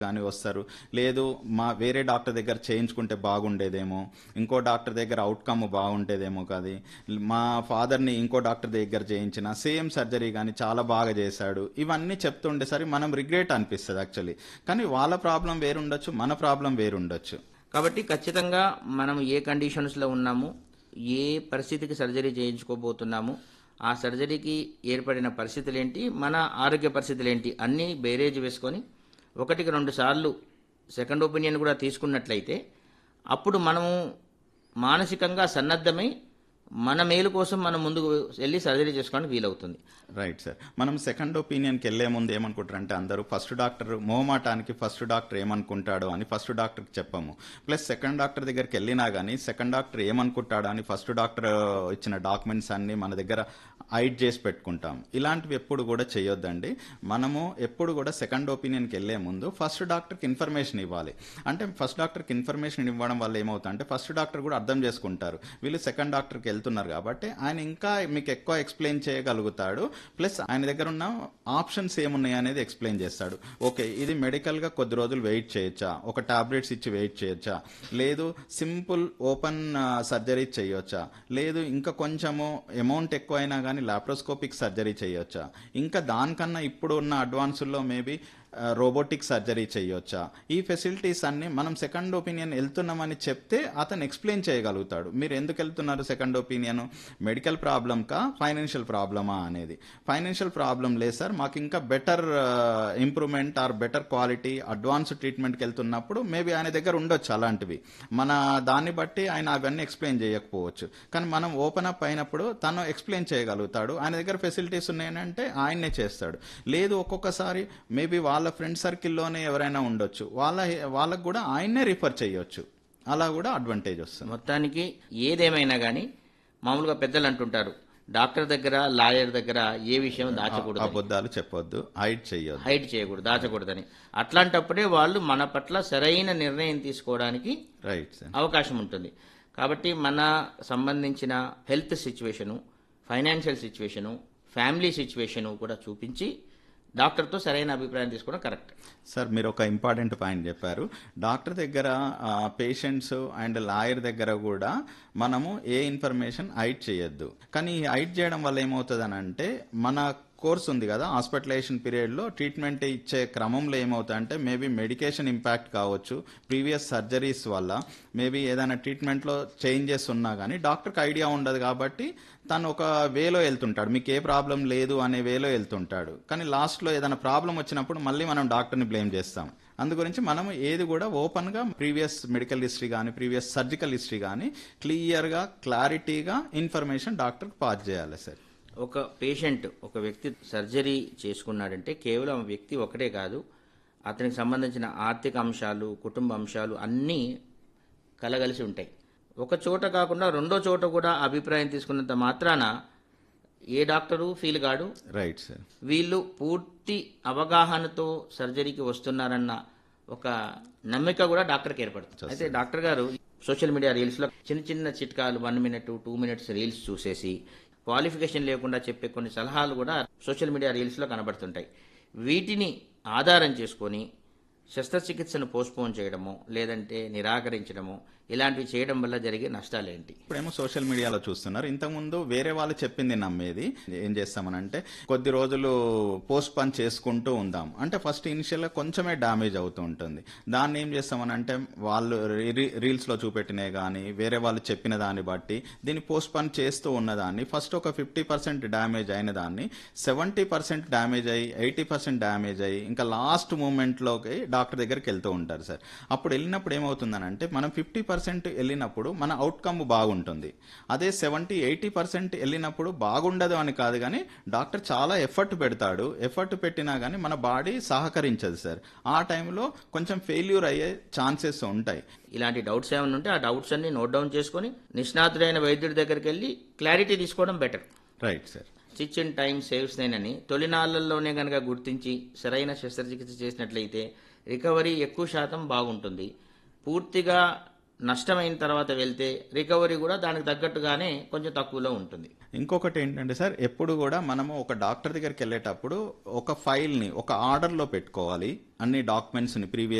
కానీ వస్తారు. లేదు వేరే డాక్టర్ దగ్గర చేయించుకుంటే బాగుండేదేమో, ఇంకో డాక్టర్ దగ్గర అవుట్కమ్ బాగుండేదేమో కాదు, మా ఫాదర్ని ఇంకో డాక్టర్ దగ్గర చేయించిన సేమ్ సర్జరీ కానీ చాలా బాగా చేశాడు, ఇవన్నీ చెప్తుండేసరి మనం రిగ్రెట్ అనిపిస్తుంది యాక్చువల్లీ. కానీ వాళ్ళ ప్రాబ్లం వేరుండొచ్చు, మన ప్రాబ్లం వేరుండొచ్చు. కాబట్టి ఖచ్చితంగా మనం ఏ కండిషన్స్లో ఉన్నాము, ఏ పరిస్థితికి సర్జరీ చేయించుకోబోతున్నాము, ఆ సర్జరీకి ఏర్పడిన పరిస్థితులు ఏంటి, మన ఆరోగ్య పరిస్థితులు ఏంటి అన్నీ బేరేజ్ వేసుకొని 1-2 సార్లు సెకండ్ ఒపీనియన్ కూడా తీసుకున్నట్లయితే అప్పుడు మనము మానసికంగా సన్నద్ధమై మన మేలు కోసం మనం ముందుకు వెళ్ళి సర్జరీ చేసుకోవడానికి వీలవుతుంది. Right sir. మనం సెకండ్ ఒపీనియన్కి వెళ్లే ముందు ఏమనుకుంటారంటే అందరూ ఫస్ట్ డాక్టర్ మొహమాటానికి ఫస్ట్ డాక్టర్ ఏమనుకుంటాడో అని ఫస్ట్ డాక్టర్కి చెప్పము. ప్లస్ సెకండ్ డాక్టర్ దగ్గరికి వెళ్ళినా కానీ సెకండ్ డాక్టర్ ఏమనుకుంటాడో అని ఫస్ట్ డాక్టర్ ఇచ్చిన డాక్యుమెంట్స్ అన్ని మన దగ్గర హైడ్ చేసి పెట్టుకుంటాం. ఇలాంటివి ఎప్పుడు కూడా చేయొద్దండి. మనము ఎప్పుడు కూడా సెకండ్ ఒపీనియన్కి వెళ్లే ముందు ఫస్ట్ డాక్టర్కి ఇన్ఫర్మేషన్ ఇవ్వాలి. అంటే ఫస్ట్ డాక్టర్కి ఇన్ఫర్మేషన్ ఇవ్వడం వల్ల ఏమవుతుందంటే ఫస్ట్ డాక్టర్ కూడా అర్థం చేసుకుంటారు, వీళ్ళు సెకండ్ డాక్టర్కి వెళ్తున్నారు కాబట్టి ఆయన ఇంకా మీకు ఎక్కువ ఎక్స్ప్లెయిన్ చేయగలుగుతాడు. ప్లస్ ఆయన దగ్గర ఉన్న ఆప్షన్స్ ఏమున్నాయి అనేది ఎక్స్ప్లెయిన్ చేస్తాడు. ఓకే, ఇది మెడికల్గా కొద్ది రోజులు వెయిట్ చేయొచ్చా, ఒక టాబ్లెట్స్ ఇచ్చి వెయిట్ చేయొచ్చా, లేదు సింపుల్ ఓపెన్ సర్జరీ చేయొచ్చా, లేదు ఇంకా కొంచెము అమౌంట్ ఎక్కువ అయినా కానీ లాప్రోస్కోపిక్ సర్జరీ చేయొచ్చా, ఇంకా దానికన్నా ఇప్పుడు ఉన్న అడ్వాన్సుల్లో మేబీ రోబోటిక్ సర్జరీ చేయొచ్చా, ఈ ఫెసిలిటీస్ అన్ని మనం సెకండ్ ఒపీనియన్ వెళ్తున్నామని చెప్తే అతను ఎక్స్ప్లెయిన్ చేయగలుగుతాడు. మీరు ఎందుకు వెళ్తున్నారు సెకండ్ ఒపీనియన్, మెడికల్ ప్రాబ్లమ్కా ఫైనాన్షియల్ ప్రాబ్లమా అనేది. ఫైనాన్షియల్ ప్రాబ్లం లేదు సార్, మాకు ఇంకా better improvement are better quality advance ట్రీట్మెంట్కి వెళ్తున్నప్పుడు మేబీ ఆయన దగ్గర ఉండొచ్చు అలాంటివి. మన దాన్ని బట్టి ఆయన అవన్నీ ఎక్స్ప్లెయిన్ చేయకపోవచ్చు, కానీ మనం ఓపెన్ అప్ అయినప్పుడు తను ఎక్స్ప్లెయిన్ చేయగలుగుతాడు. ఆయన దగ్గర ఫెసిలిటీస్ ఉన్నాయంటే ఆయన్నే చేస్తాడు. లేదు ఒక్కొక్కసారి మేబీ వాళ్ళ ఫ్రెండ్ సర్కిల్లోనే ఎవరైనా ఉండొచ్చు, వాళ్ళకు కూడా ఆయన్నే రిఫర్ చేయొచ్చు. అలా కూడా అడ్వాంటేజ్ వస్తుంది. మొత్తానికి ఏదేమైనా కానీ మామూలుగా పెద్దలు అంటుంటారు, డాక్టర్ దగ్గర లాయర్ దగ్గర ఏ విషయం దాచకూడదు, అబద్ధాలు చెప్పొద్దు, హైడ్ చేయకూడదు, దాచకూడదని. అట్లాంటప్పుడే వాళ్ళు మన పట్ల సరైన నిర్ణయం తీసుకోవడానికి అవకాశం ఉంటుంది. కాబట్టి మన సంబంధించిన health situation, financial situation, family situation కూడా చూపించి డాక్టర్తో సరైన అభిప్రాయం తీసుకోవడం కరెక్ట్. సార్, మీరు ఒక ఇంపార్టెంట్ పాయింట్ చెప్పారు. డాక్టర్ దగ్గర పేషెంట్స్ అండ్ లాయర్ దగ్గర కూడా మనము ఏ ఇన్ఫర్మేషన్ హైడ్ చేయొద్దు. కానీ ఈ హైడ్ చేయడం వల్ల ఏమవుతుంది అని అంటే మన కోర్స్ ఉంది కదా, హాస్పిటలైజేషన్ పీరియడ్లో ట్రీట్మెంట్ ఇచ్చే క్రమంలో ఏమవుతుందంటే మేబీ మెడికేషన్ ఇంపాక్ట్ కావచ్చు, ప్రీవియస్ సర్జరీస్ వల్ల మేబీ ఏదైనా ట్రీట్మెంట్లో చేంజెస్ ఉన్నా కానీ డాక్టర్కి ఐడియా ఉండదు. కాబట్టి తను ఒక వేలో వెళ్తుంటాడు, మీకు ఏ ప్రాబ్లం లేదు అనే వేలో వెళ్తుంటాడు. కానీ లాస్ట్లో ఏదైనా ప్రాబ్లం వచ్చినప్పుడు మళ్ళీ మనం డాక్టర్ని బ్లేమ్ చేస్తాం. అందు గురించి మనం ఏది కూడా ఓపెన్గా ప్రీవియస్ మెడికల్ హిస్టరీ కానీ ప్రీవియస్ సర్జికల్ హిస్టరీ కానీ క్లియర్గా క్లారిటీగా ఇన్ఫర్మేషన్ డాక్టర్కి పాస్ చేయాలి సార్. ఒక పేషెంట్, ఒక వ్యక్తి సర్జరీ చేసుకున్నాడంటే కేవలం వ్యక్తి ఒకటే కాదు, అతనికి సంబంధించిన ఆర్థిక అంశాలు, కుటుంబ అంశాలు అన్నీ కలగలిసి ఉంటాయి. ఒక చోట కాకుండా రెండో చోట కూడా అభిప్రాయం తీసుకున్నంత మాత్రాన ఏ డాక్టరు ఫీల్ కాడు. Right sir. వీళ్ళు పూర్తి అవగాహనతో సర్జరీకి వస్తున్నారన్న ఒక నమ్మిక కూడా డాక్టర్కి ఏర్పడుతుంది. అయితే డాక్టర్ గారు సోషల్ మీడియా రీల్స్లో చిన్న చిన్న చిట్కాలు 1 minute 2 minutes రీల్స్ చూసేసి క్వాలిఫికేషన్ లేకుండా చెప్పే కొన్ని సలహాలు కూడా సోషల్ మీడియా రీల్స్లో కనబడుతుంటాయి. వీటిని ఆధారం చేసుకొని శస్త్రచికిత్సను పోస్ట్పోన్ చేయడము, లేదంటే నిరాకరించడము, ఇలాంటివి చేయడం వల్ల జరిగే నష్టాలేంటి? ఇప్పుడేమో సోషల్ మీడియాలో చూస్తున్నారు, ఇంతకుముందు వేరే వాళ్ళు చెప్పింది నమ్మేది. ఏం చేస్తామనంటే కొద్ది రోజులు పోస్ట్ పోన్ చేసుకుంటూ ఉందాం అంటే ఫస్ట్ ఇనిషియల్గా కొంచెమే డ్యామేజ్ అవుతూ ఉంటుంది. దాన్ని ఏం చేస్తామనంటే వాళ్ళు రీల్స్లో చూపెట్టినవి కానీ వేరే వాళ్ళు చెప్పిన దాన్ని బట్టి దీన్ని పోస్ట్ పోన్ చేస్తూ ఉన్నదాన్ని ఫస్ట్ ఒక 50% డ్యామేజ్ అయిన దాన్ని 70% డ్యామేజ్ అయ్యి 80% డ్యామేజ్ అయ్యి ఇంకా లాస్ట్ మూమెంట్లోకి డాక్టర్ దగ్గరికి వెళ్తూ ఉంటారు సార్. అప్పుడు వెళ్ళినప్పుడు ఏమవుతుందనంటే మనం 50% వెళ్ళినప్పుడు మన అవుట్కమ్ బాగుంటుంది. అదే 70-80% వెళ్ళినప్పుడు బాగుండదు అని కాదు, కానీ డాక్టర్ చాలా ఎఫర్ట్ పెడతాడు. ఎఫర్ట్ పెట్టినా కానీ మన బాడీ సహకరించదు సార్. ఆ టైంలో కొంచెం ఫెయిల్యూర్ అయ్యే ఛాన్సెస్ ఉంటాయి. ఇలాంటి డౌట్స్ ఏమైనా ఉంటే ఆ డౌట్స్ అన్ని నోట్ డౌన్ చేసుకొని నిష్ణాతుడైన వైద్యుడి దగ్గరికి వెళ్ళి క్లారిటీ తీసుకోవడం better. Right sir. Stitch in time saves nine అని తొలినాళ్లలోనే కనుక గుర్తించి సరైన శస్త్రచికిత్స చేసినట్లయితే రికవరీ ఎక్కువ శాతం బాగుంటుంది. పూర్తిగా నష్టమైన తర్వాత వెళ్తే రికవరీ కూడా దానికి తగ్గట్టుగానే కొంచెం తక్కువలో ఉంటుంది. ఇంకొకటి ఏంటంటే సార్, ఎప్పుడు కూడా మనము ఒక డాక్టర్ దగ్గరికి వెళ్ళేటప్పుడు ఒక ఫైల్ని ఒక ఆర్డర్లో పెట్టుకోవాలి. అన్ని డాక్యుమెంట్స్ని